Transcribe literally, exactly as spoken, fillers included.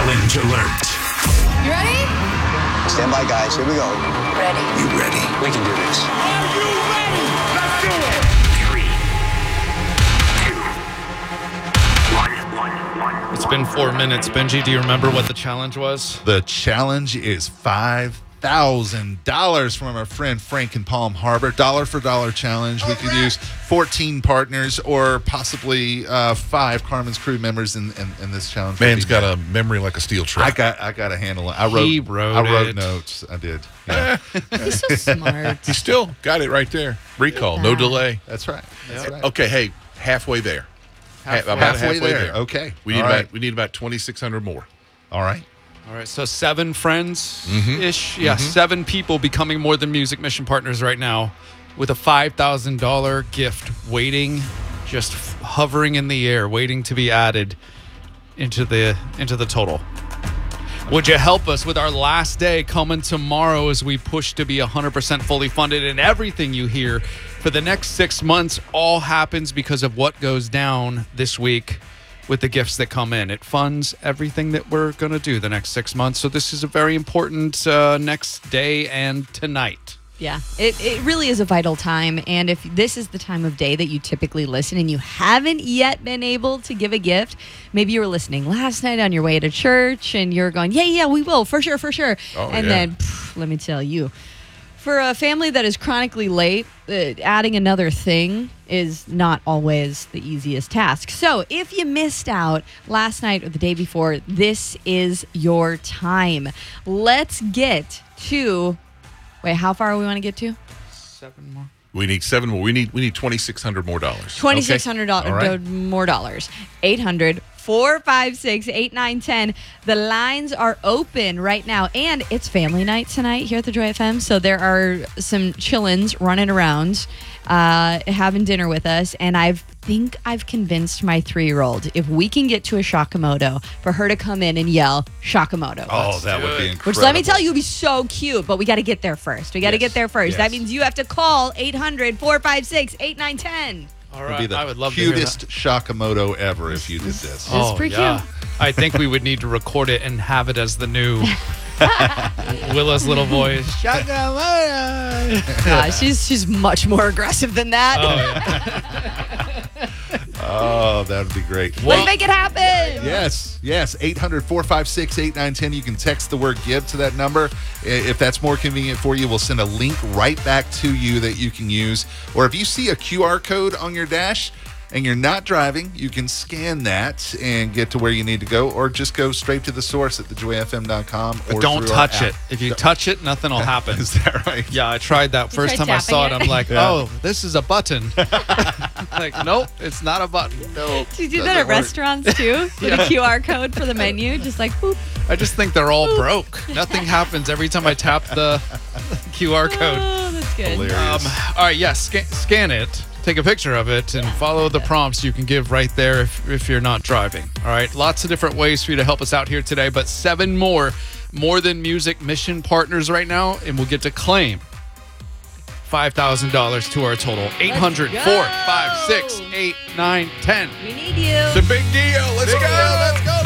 Challenge alert. You ready? Stand by, guys. Here we go. Ready. You ready? We can do this. Are you ready? Let's do it. Three, two, one, one, one. It's been four minutes. Benji, do you remember what the challenge was? The challenge is five thousand dollars from our friend Frank in Palm Harbor. Dollar for dollar challenge. We could use fourteen partners or possibly uh, five Carmen's crew members in, in, in this challenge. Man's got a memory like a steel trap. I got I got to handle it. I wrote, He wrote I wrote it. notes. I did. Yeah. He's so smart. You still got it right there. Recall, no Look at that. delay. That's right. That's right. Okay, hey, halfway there. Halfway. Ha- about Halfway there. Okay. We need All about right. we need about twenty-six hundred more. All right. All right, so seven friends Mm-hmm. ish. Yeah, seven people becoming More Than Music mission partners right now with a five thousand dollars gift waiting, just f- hovering in the air, waiting to be added into the into the total. Would you help us with our last day coming tomorrow as we push to be one hundred percent fully funded, and everything you hear for the next six months all happens because of what goes down this week with the gifts that come in. It funds everything that we're going to do the next six months. So this is a very important uh, next day and tonight. Yeah, it, it really is a vital time. And if this is the time of day that you typically listen and you haven't yet been able to give a gift, maybe you were listening last night on your way to church and you're going, yeah, yeah, we will, for sure, for sure. Oh, and yeah. then, pff, let me tell you, for a family that is chronically late, uh, adding another thing is not always the easiest task. So if you missed out last night or the day before, this is your time. Let's get to... Wait, how far we want to get to? Seven more. We need seven more. We need we need twenty-six hundred more dollars. twenty-six hundred dollars All right. more dollars. eight hundred, four five six, eight nine one zero. The lines are open right now. And it's family night tonight here at the Joy F M. So there are some chillins running around, uh, having dinner with us. And I think I've convinced my three-year-old, if we can get to a Shakamoto, for her to come in and yell, Shakamoto. Oh, that would be it. incredible. Which, let me tell you, would be so cute, but we got to get there first. We got to Yes. get there first. Yes. That means you have to call eight hundred, four five six, eight nine one zero. All It would right, be the I would love to hear cutest that. Shakamoto ever if you did this. It's pretty cute. I think we would need to record it and have it as the new Willa's little voice. Uh, she's she's much more aggressive than that. Oh, yeah. Oh, that would be great. Let's make it happen. Yes, yes. eight hundred, four five six, eight nine one zero. You can text the word give to that number. I- If that's more convenient for you, we'll send a link right back to you that you can use. Or if you see a Q R code on your dash and you're not driving, you can scan that and get to where you need to go, or just go straight to the source at the joy f m dot com. But or don't through our touch app. it. If you touch it, nothing will happen. Is that right? Yeah, I tried that first tried time I saw it. tapping I'm it? like, Yeah. oh, this is a button. Like, nope, it's not a button. No. Do you do that doesn't at work. restaurants too? With a Q R code for the menu? Just like, boop. I just think they're all broke. Nothing happens every time I tap the Q R code. Oh, that's good. Hilarious. Um, all right, yes, scan, scan it, take a picture of it, and follow the prompts you can give right there if, if you're not driving. All right, lots of different ways for you to help us out here today, but seven more More Than Music mission partners right now, and we'll get to claim five thousand dollars to our total. eight hundred, four five six, eight nine one zero. We need you. It's a big deal. Let's go. Let's go.